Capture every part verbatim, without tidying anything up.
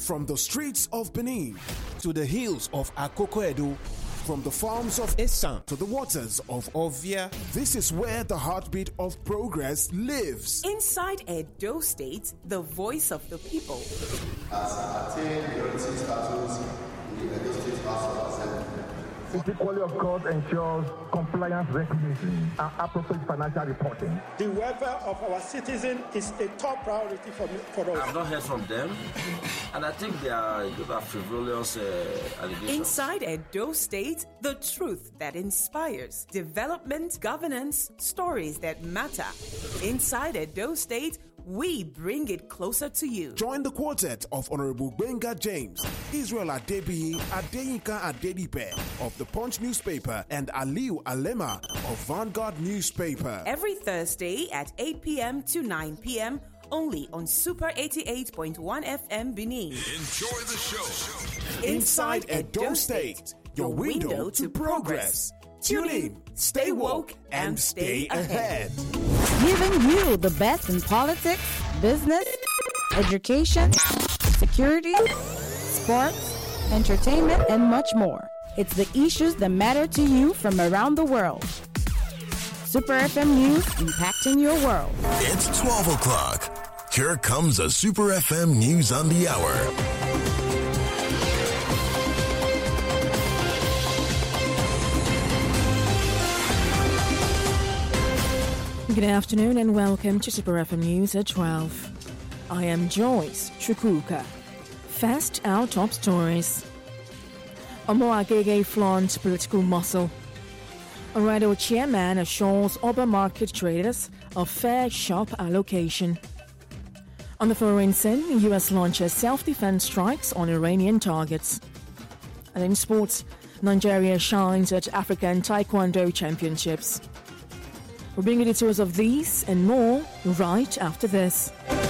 From the streets of Benin to the hills of Akoko-Edo, from the farms of Esan to the waters of Ovia, this is where the heartbeat of progress lives. Inside Edo State, the voice of the people. As attained majority status in the Edo State House of Assembly. The equality of course ensures compliance recognition and appropriate financial reporting. The welfare of our citizens is a top priority for, me, for us. I've not heard from them, and I think they are, they are frivolous uh, allegations. Inside Edo State, the truth that inspires. Development, governance, stories that matter. Inside Edo State, we bring it closer to you. Join the quartet of Honorable Benga James, Israel Adebiyi, Adeyinka Adedipe of the Punch newspaper, and Aliu Alema of Vanguard newspaper. Every Thursday at eight p.m. to nine p.m. only on Super eighty-eight point one F M Benin. Enjoy the show. Inside Edo State, your window to progress. Tune in, stay woke, and stay ahead. Giving you the best in politics, business, education, security, sports, entertainment, and much more. It's the issues that matter to you from around the world. Super F M News, impacting your world. It's twelve o'clock. Here comes a Super F M News on the hour. Good afternoon and welcome to Super F M News at twelve. I am Joyce Chukwuka. First, our top stories. Omo Agege flaunts political muscle. Oredo chairman assures Oba market traders of fair shop allocation. On the foreign scene, U S launches self-defense strikes on Iranian targets. And in sports, Nigeria shines at African Taekwondo Championships. We'll bring you details of these and more right after this.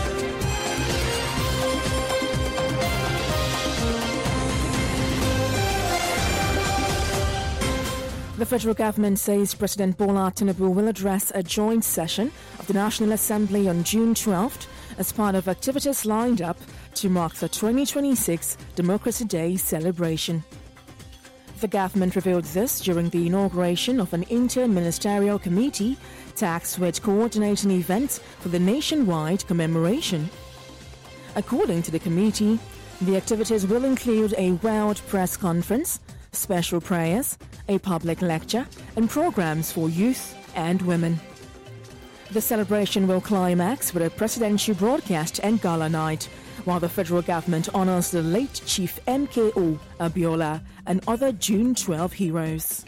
The federal government says President Bola Tinubu will address a joint session of the National Assembly on June twelfth as part of activities lined up to mark the twenty twenty-six Democracy Day celebration. The government revealed this during the inauguration of an inter-ministerial committee tasked with coordinating events for the nationwide commemoration. According to the committee, the activities will include a World Press Conference, special prayers, a public lecture, and programs for youth and women. The celebration will climax with a presidential broadcast and gala night, while the federal government honors the late Chief M K O Abiola and other June twelfth heroes.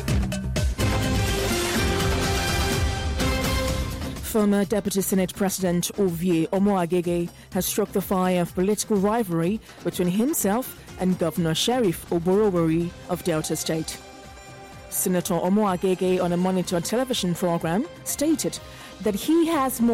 Former Deputy Senate President Ovie Omo-Agege has struck the fire of political rivalry between himself and Governor Sheriff Oborowori of Delta State. Senator Omo-Agege, on a Monitor television program, stated that he has more